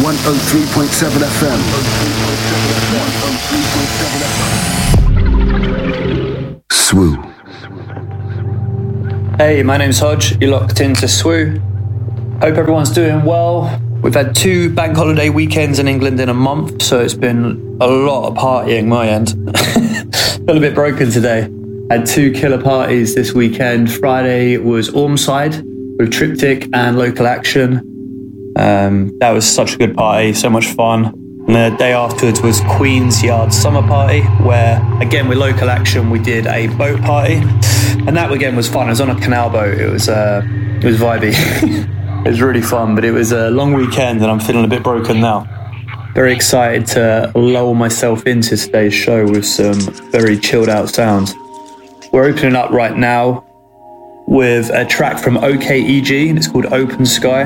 103.7 FM. Swoo. Hey, my name's Hodge. You're locked into Swoo. Hope everyone's doing well. We've had 2 bank holiday weekends in England in a month, so it's been a lot of partying my end. Feel a bit broken today. Had 2 killer parties this weekend. Friday was Ormside with Triptych and Local Action. That was such a good party, so much fun. And the day afterwards was Queen's Yard Summer Party, where, again, with Local Action, we did a boat party. And that, again, was fun. I was on a canal boat. It was vibey. It was really fun, but it was a long weekend and I'm feeling a bit broken now. Very excited to lull myself into today's show with some very chilled out sounds. We're opening up right now with a track from OKEG, and it's called Open Sky.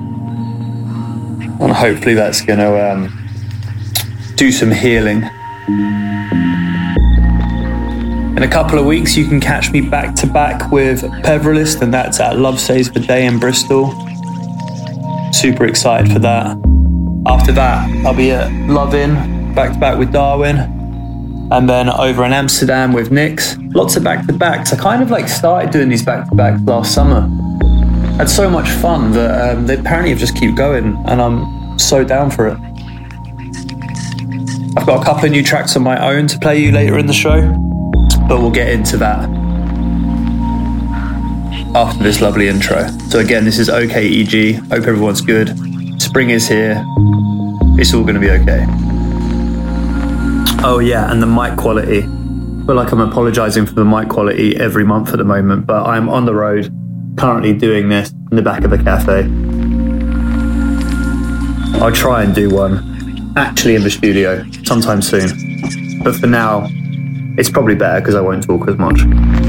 And hopefully that's going to do some healing. In a couple of weeks, you can catch me back to back with Peverlist, and that's at Love Saves the Day in Bristol. Super excited for that. After that, I'll be at Love In, back to back with Darwin, and then over in Amsterdam with Nix. Lots of back to backs. I kind of started doing these back to backs last summer. Had so much fun that they apparently have just keep going, and I'm so down for it. I've got a couple of new tracks on my own to play you later in the show, but we'll get into that after this lovely intro. So again, this is OKEG. Hope everyone's good. Spring is here. It's all going to be okay. Oh yeah, and the mic quality. I feel like I'm apologising for the mic quality every month at the moment, but I'm on the road, currently doing this in the back of a cafe. I'll try and do one actually in the studio sometime soon. But for now, it's probably better because I won't talk as much.